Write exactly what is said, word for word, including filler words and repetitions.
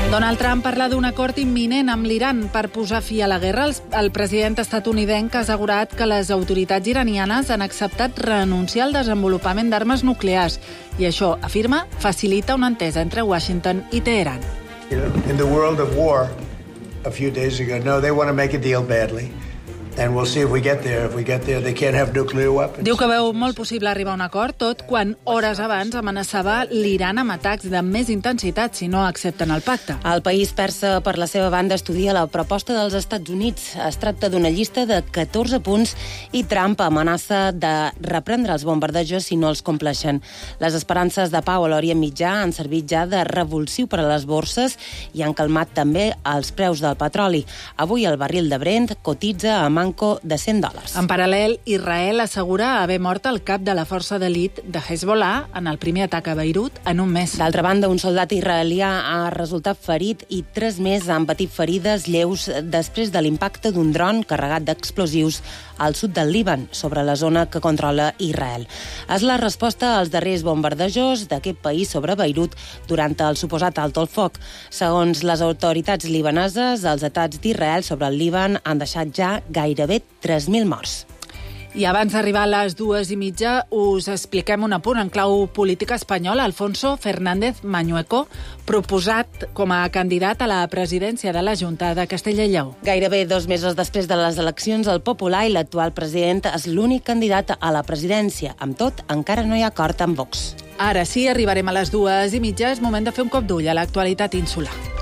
Donald Trump parla d'un acord imminent amb l'Iran per posar fi a la guerra. El president estatunidenc ha assegurat que les autoritats iranianes han acceptat renunciar al desenvolupament d'armes nuclears i això, afirma, facilita una entesa entre Washington i Teheran. In the world of war, a few days ago, no, they want to make a deal badly. And we'll see if we get there. If we get there, they can't have nuclear weapons. Diu que veu molt possible arribar a un acord, tot quan hores abans amenaçava l'Iran amb atacs de més intensitat si no accepten el pacte. El país persa, per la seva banda, estudia la proposta dels Estats Units. Es tracta d'una llista de catorze punts i Trump amenaça de reprendre els bombardejos si no els compleixen. Les esperances de pau a l'Orient Mitjà han servit ja de revulsiu per a les borses i han calmat també els preus del petroli. Avui el barril de Brent cotitza a de cent dòlars. En paral·lel, Israel assegura haver mort el cap de la força d'elit de Hezbollah en el primer atac a Beirut en un mes. D'altra banda, un soldat israelià ha resultat ferit i tres més han patit ferides lleus després de l'impacte d'un dron carregat d'explosius al sud del Líban, sobre la zona que controla Israel. És la resposta als darrers bombardejos d'aquest país sobre Beirut durant el suposat alto al foc. Segons les autoritats libaneses, els atacs d'Israel sobre el Líban han deixat ja gairebé tres mil morts. I abans d'arribar a les dues i mitja, us expliquem un apunt en clau política espanyola. Alfonso Fernández Mañueco, proposat com a candidat a la presidència de la Junta de Castella i Lleó. Gairebé dos mesos després de les eleccions, el Popular i l'actual president és l'únic candidat a la presidència. Amb tot, encara no hi ha acord amb Vox. Ara sí, arribarem a les dues i mitja. És moment de fer un cop d'ull a l'actualitat insular.